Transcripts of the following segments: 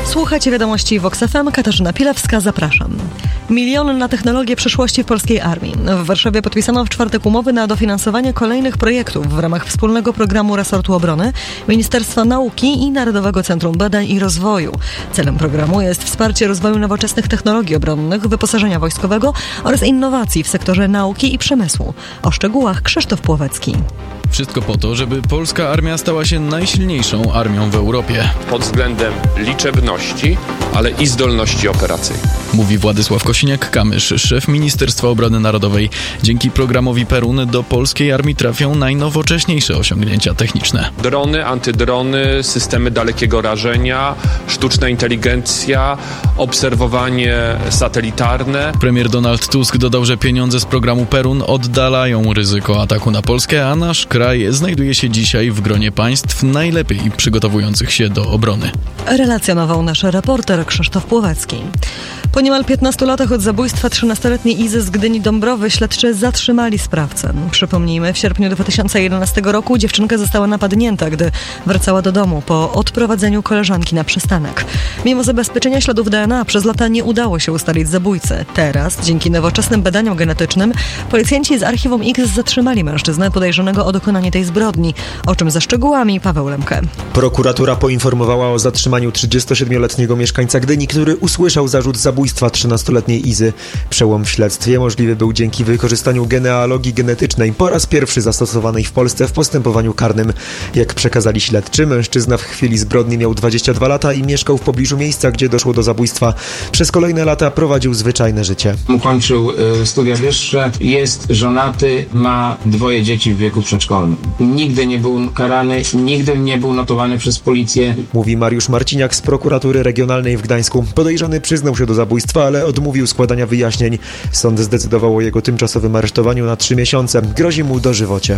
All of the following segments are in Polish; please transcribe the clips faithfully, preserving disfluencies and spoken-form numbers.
Słuchajcie wiadomości Vox F M, Katarzyna Pilewska, zapraszam. Miliony na technologię przyszłości w polskiej armii. W Warszawie podpisano w czwartek umowy na dofinansowanie kolejnych projektów w ramach wspólnego programu resortu obrony, Ministerstwa Nauki i Narodowego Centrum Badań i Rozwoju. Celem programu jest wsparcie rozwoju nowoczesnych technologii obronnych, wyposażenia wojskowego oraz innowacji w sektorze nauki i przemysłu. O szczegółach Krzysztof Płowecki. Wszystko po to, żeby polska armia stała się najsilniejszą armią w Europie. Pod względem liczebności, ale i zdolności operacyjnej. Mówi Władysław Kosiniak-Kamysz, szef Ministerstwa Obrony Narodowej. Dzięki programowi Perun do polskiej armii trafią najnowocześniejsze osiągnięcia techniczne. Drony, antydrony, systemy dalekiego rażenia, sztuczna inteligencja, obserwowanie satelitarne. Premier Donald Tusk dodał, że pieniądze z programu Perun oddalają ryzyko ataku na Polskę, a nasz kraj znajduje się dzisiaj w gronie państw najlepiej przygotowujących się do obrony. Relacjonował nasz reporter Krzysztof Płowecki. Po niemal piętnastu latach od zabójstwa trzynastoletniej Izy z Gdyni-Dąbrowy śledczy zatrzymali sprawcę. Przypomnijmy, w sierpniu dwa tysiące jedenastego roku dziewczynka została napadnięta, gdy wracała do domu po odprowadzeniu koleżanki na przystanek. Mimo zabezpieczenia śladów D N A przez lata nie udało się ustalić zabójcy. Teraz, dzięki nowoczesnym badaniom genetycznym, policjanci z Archiwum X zatrzymali mężczyznę podejrzanego o dokonanie tej zbrodni. O czym ze szczegółami Paweł Lemke. Prokuratura poinformowała o zatrzymaniu trzydziestosiedmioletniego mieszkańca Gdyni, który usłyszał zarzut zabójstwa trzynastoletniej Izy. Przełom w śledztwie możliwy był dzięki wykorzystaniu genealogii genetycznej, po raz pierwszy zastosowanej w Polsce w postępowaniu karnym. Jak przekazali śledczy, mężczyzna w chwili zbrodni miał dwadzieścia dwa lata i mieszkał w pobliżu miejsca, gdzie doszło do zabójstwa. Przez kolejne lata prowadził zwyczajne życie. Ukończył y, studia wyższe, jest żonaty, ma dwoje dzieci w wieku przedszkolnym. Nigdy nie był karany, nigdy nie był notowany przez policję. Mówi Mariusz Marciniak z prokuratury regionalnej w Gdańsku. Podejrzany przyznał się do zabójstwa, ale odmówił składania wyjaśnień. Sąd zdecydował o jego tymczasowym aresztowaniu na trzy miesiące. Grozi mu dożywocie.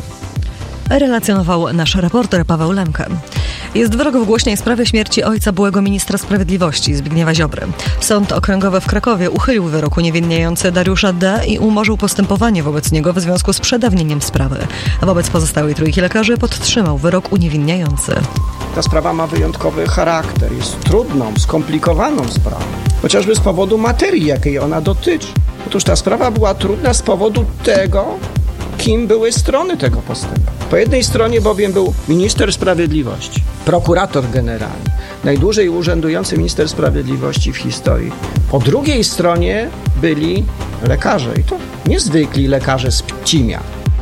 Relacjonował nasz reporter Paweł Lemke. Jest wyrok w głośnej sprawie śmierci ojca byłego ministra sprawiedliwości Zbigniewa Ziobry. Sąd okręgowy w Krakowie uchylił wyrok uniewinniający Dariusza D. i umorzył postępowanie wobec niego w związku z przedawnieniem sprawy. A wobec pozostałej trójki lekarzy podtrzymał wyrok uniewinniający. Ta sprawa ma wyjątkowy charakter, jest trudną, skomplikowaną sprawą, chociażby z powodu materii, jakiej ona dotyczy. Otóż ta sprawa była trudna z powodu tego, kim były strony tego postępu. Po jednej stronie bowiem był minister sprawiedliwości, prokurator generalny, najdłużej urzędujący minister sprawiedliwości w historii. Po drugiej stronie byli lekarze i to niezwykli lekarze z Pcimia.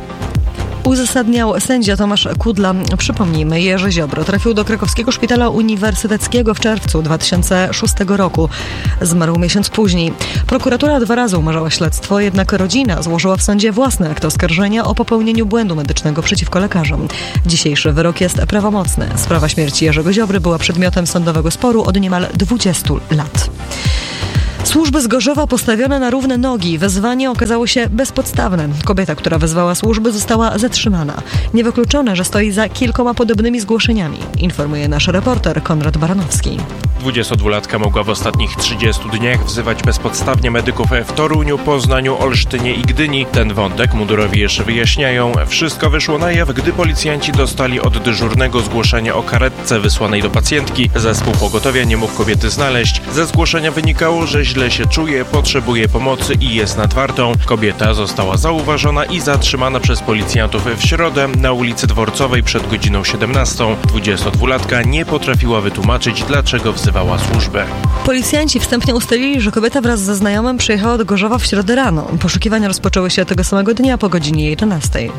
Uzasadniał sędzia Tomasz Kudla. Przypomnijmy, Jerzy Ziobro trafił do krakowskiego szpitala uniwersyteckiego w czerwcu dwa tysiące szóstego roku. Zmarł miesiąc później. Prokuratura dwa razy umarzała śledztwo, jednak rodzina złożyła w sądzie własny akt oskarżenia o popełnieniu błędu medycznego przeciwko lekarzom. Dzisiejszy wyrok jest prawomocny. Sprawa śmierci Jerzego Ziobry była przedmiotem sądowego sporu od niemal dwudziestu lat. Służby z Gorzowa postawione na równe nogi. Wezwanie okazało się bezpodstawne. Kobieta, która wezwała służby, została zatrzymana. Niewykluczone, że stoi za kilkoma podobnymi zgłoszeniami, informuje nasz reporter Konrad Baranowski. dwudziestodwulatka mogła w ostatnich trzydziestu dniach wzywać bezpodstawnie medyków w Toruniu, Poznaniu, Olsztynie i Gdyni. Ten wątek mundurowi jeszcze wyjaśniają. Wszystko wyszło na jaw, gdy policjanci dostali od dyżurnego zgłoszenie o karetce wysłanej do pacjentki. Zespół pogotowia nie mógł kobiety znaleźć. Ze zgłoszenia wynikało, że źle się czuje, potrzebuje pomocy i jest nad wartą. Kobieta została zauważona i zatrzymana przez policjantów w środę na ulicy Dworcowej przed godziną siedemnastą. dwudziestodwulatka nie potrafiła wytłumaczyć, dlaczego wzywała służbę. Policjanci wstępnie ustalili, że kobieta wraz ze znajomym przyjechała do Gorzowa w środę rano. Poszukiwania rozpoczęły się tego samego dnia po godzinie jedenastej.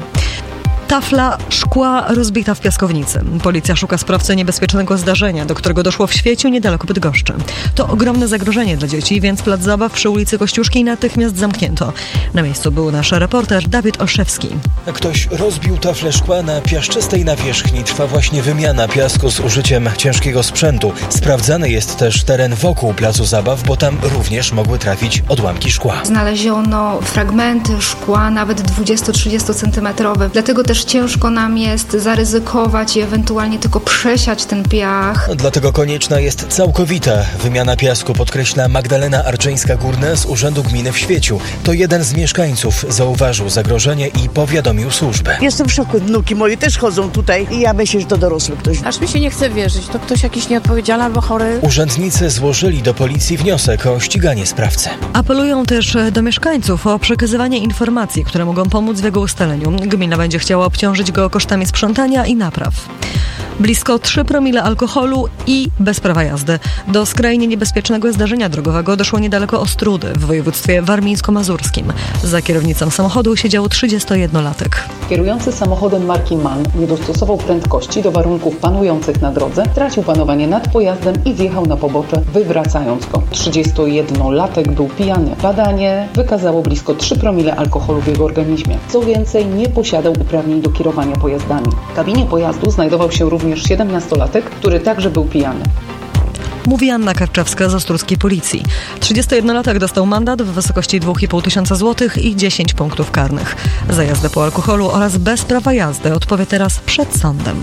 Tafla szkła rozbita w piaskownicy. Policja szuka sprawcy niebezpiecznego zdarzenia, do którego doszło w Świeciu niedaleko Bydgoszczy. To ogromne zagrożenie dla dzieci, więc plac zabaw przy ulicy Kościuszki natychmiast zamknięto. Na miejscu był nasz reporter Dawid Olszewski. Ktoś rozbił taflę szkła na piaszczystej nawierzchni. Trwa właśnie wymiana piasku z użyciem ciężkiego sprzętu. Sprawdzany jest też teren wokół placu zabaw, bo tam również mogły trafić odłamki szkła. Znaleziono fragmenty szkła nawet dwudziesto-trzydziestocentymetrowe, dlatego też też ciężko nam jest zaryzykować i ewentualnie tylko przesiać ten piach. Dlatego konieczna jest całkowita wymiana piasku, podkreśla Magdalena Arczyńska-Górna z Urzędu Gminy w Świeciu. To jeden z mieszkańców zauważył zagrożenie i powiadomił służbę. Jestem w szoku, wnuki moje też chodzą tutaj i ja myślę, że to dorosły ktoś. Aż mi się nie chce wierzyć, to ktoś jakiś nieodpowiedzialny albo chory. Urzędnicy złożyli do policji wniosek o ściganie sprawcy. Apelują też do mieszkańców o przekazywanie informacji, które mogą pomóc w jego ustaleniu. Gmina będzie chciała obciążyć go kosztami sprzątania i napraw. Blisko trzy promile alkoholu i bez prawa jazdy. Do skrajnie niebezpiecznego zdarzenia drogowego doszło niedaleko Ostródy w województwie warmińsko-mazurskim. Za kierownicą samochodu siedział trzydziestojednolatek. Kierujący samochodem marki MAN nie dostosował prędkości do warunków panujących na drodze, tracił panowanie nad pojazdem i zjechał na pobocze, wywracając go. trzydziestojednolatek był pijany. Badanie wykazało blisko trzy promile alkoholu w jego organizmie. Co więcej, nie posiadał uprawnień do kierowania pojazdami. W kabinie pojazdu znajdował się również siedemnastolatek, który także był pijany. Mówi Anna Karczewska z ostruckiej policji. trzydziestojednolatek dostał mandat w wysokości dwa i pół tysiąca złotych i dziesięć punktów karnych. Za jazdę po alkoholu oraz bez prawa jazdy odpowie teraz przed sądem.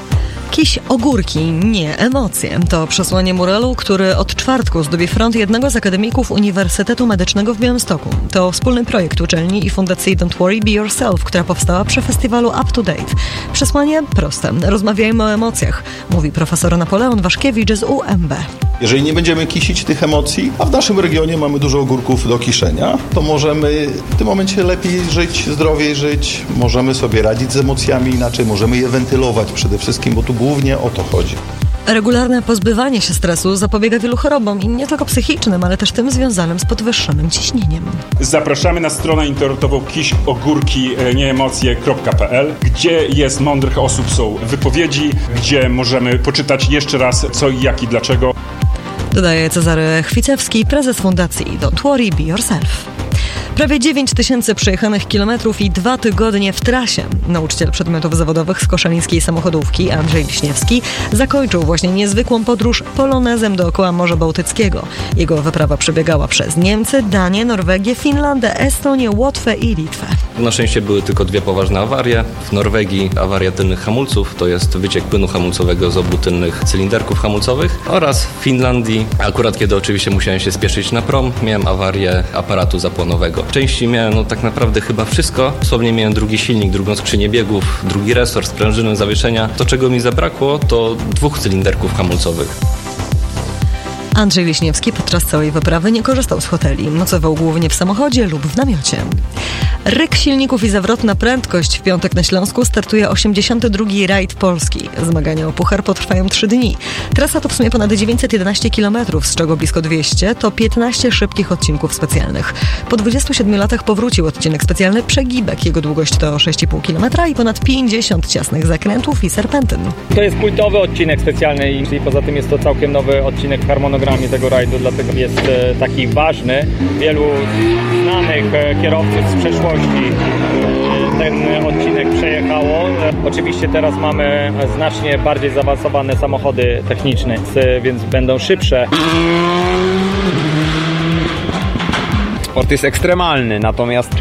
Kiś ogórki, nie emocje. To przesłanie muralu, który od czwartku zdobi front jednego z akademików Uniwersytetu Medycznego w Białymstoku. To wspólny projekt uczelni i fundacji Don't Worry, Be Yourself, która powstała przy festiwalu Up to Date. Przesłanie proste. Rozmawiajmy o emocjach, mówi profesor Napoleon Waszkiewicz z U M B. Jeżeli nie będziemy kisić tych emocji, a w naszym regionie mamy dużo ogórków do kiszenia, to możemy w tym momencie lepiej żyć, zdrowiej żyć, możemy sobie radzić z emocjami inaczej, możemy je wentylować przede wszystkim, bo tu głównie o to chodzi. Regularne pozbywanie się stresu zapobiega wielu chorobom i nie tylko psychicznym, ale też tym związanym z podwyższonym ciśnieniem. Zapraszamy na stronę internetową kiś ogórki nie emocje kropka p l, gdzie jest mądrych osób, są wypowiedzi, gdzie możemy poczytać jeszcze raz co i jak i dlaczego. Dodaje Cezary Chwicewski, prezes fundacji Don't Worry, Be Yourself. Prawie dziewięć tysięcy przejechanych kilometrów i dwa tygodnie w trasie. Nauczyciel przedmiotów zawodowych z koszalińskiej samochodówki Andrzej Wiśniewski zakończył właśnie niezwykłą podróż polonezem dookoła Morza Bałtyckiego. Jego wyprawa przebiegała przez Niemcy, Danię, Norwegię, Finlandię, Estonię, Łotwę i Litwę. Na szczęście były tylko dwie poważne awarie. W Norwegii awaria tylnych hamulców, to jest wyciek płynu hamulcowego z obu tylnych cylinderków hamulcowych, oraz w Finlandii, akurat kiedy oczywiście musiałem się spieszyć na prom, miałem awarię aparatu zapłonowego. W części miałem no, tak naprawdę chyba wszystko. Dosłownie miałem drugi silnik, drugą skrzynię biegów, drugi resort, sprężynę zawieszenia. To, czego mi zabrakło, to dwóch cylinderków hamulcowych. Andrzej Wiśniewski podczas całej wyprawy nie korzystał z hoteli. Nocował głównie w samochodzie lub w namiocie. Ryk silników i zawrotna prędkość w piątek na Śląsku startuje osiemdziesiąty drugi rajd Polski. Zmagania o puchar potrwają trzy dni. Trasa to w sumie ponad dziewięćset jedenaście kilometrów, z czego blisko dwieście to piętnaście szybkich odcinków specjalnych. Po dwudziestu siedmiu latach powrócił odcinek specjalny Przegibek. Jego długość to sześć i pół kilometra i ponad pięćdziesiąt ciasnych zakrętów i serpentyn. To jest kultowy odcinek specjalny i poza tym jest to całkiem nowy odcinek w harmonogramie tego rajdu, dlatego jest taki ważny. Wielu znanych kierowców z przeszłości ten odcinek przejechało. Oczywiście teraz mamy znacznie bardziej zaawansowane samochody techniczne, więc będą szybsze. Sport jest ekstremalny, natomiast